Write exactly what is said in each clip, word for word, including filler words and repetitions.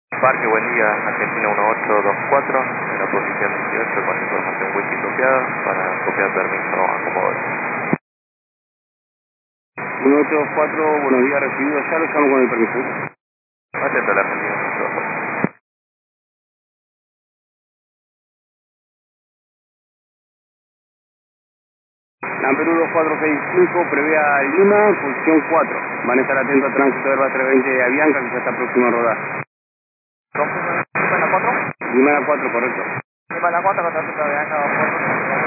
Parque, buen día, Argentina uno ocho dos cuatro, en la posición dieciocho con información wiki copiada para copiar permiso acomodador. uno ocho dos cuatro, buenos días, recibido, ya lo estamos con el permiso. Atento a la Argentina uno ocho dos cuatro. Perú dos cuatro seis cinco, prevea Lima, posición cuatro. Van a estar atentos al tránsito de Herba trescientos veinte de Avianca, que ya está próximo a rodar. ¿Lima en la cuatro? Lima a la cuatro, correcto. Lima en la cuatro, con tránsito de Avianca dos cuatro.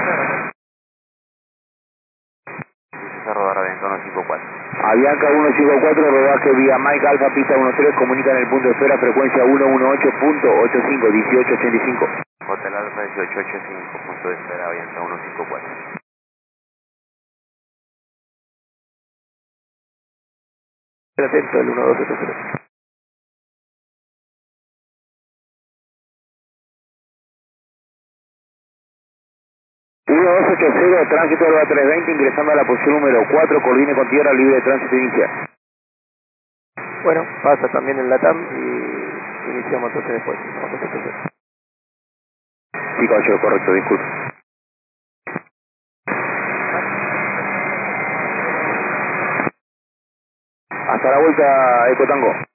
Se rodará Avianca uno cinco cuatro. Avianca uno cinco cuatro, rodaje vía Mike Alfa, pista uno tres, comunica en el punto de espera, frecuencia uno uno ocho punto ochenta y cinco, dieciocho ochenta y cinco. Hotel Alfa dieciocho ochenta y cinco, punto de espera Avianca uno cinco cuatro. Atento el uno dos ocho cero. uno dos ocho cero, tránsito Herba trescientos veinte, ingresando a la posición número cuatro, coordine con tierra libre de tránsito inicial. Bueno, pasa también en la TAM y iniciamos entonces después. Sí, caballero, correcto, disculpe. Hasta la vuelta, Ecotango.